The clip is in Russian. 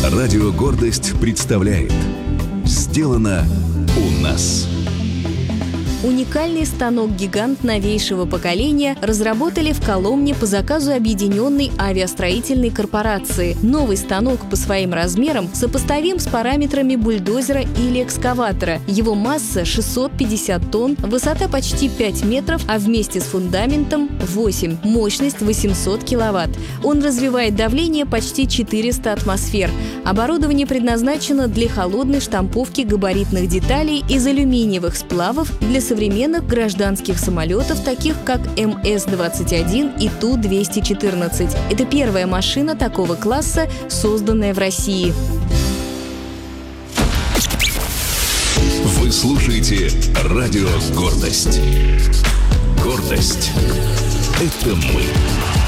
Радио «Гордость» представляет «Сделано у нас». Уникальный станок-гигант новейшего поколения разработали в Коломне по заказу Объединенной авиастроительной корпорации. Новый станок по своим размерам сопоставим с параметрами бульдозера или экскаватора. Его масса 650 тонн, высота почти 5 метров, а вместе с фундаментом 8, мощность 800 киловатт. Он развивает давление почти 400 атмосфер. Оборудование предназначено для холодной штамповки габаритных деталей из алюминиевых сплавов для современных гражданских самолетов, таких как МС-21 и Ту-214. Это первая машина такого класса, созданная в России. Вы слушаете радио «Гордость». Гордость — это мы.